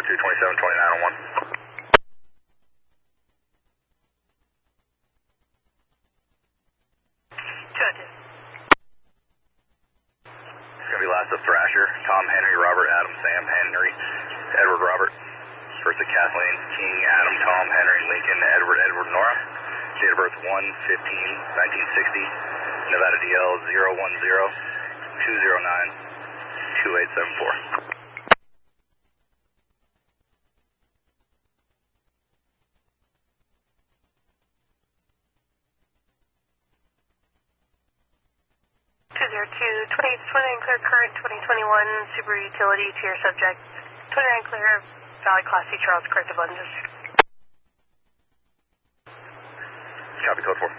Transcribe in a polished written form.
227, 29 on 1. It's going to be last of Thrasher, Tom Henry, Robert Adam, Sam Henry, Edward Robert. First of Kathleen, King, Adam, Tom, Henry, Lincoln, Edward, Edward, Nora. Date of birth 1/15/1960. Nevada DL 010-209-2874. Clear current 2021 Subaru Utility to your subject. 29 clear, Valley Class C Charles, correct Abundance. Copy, code 4.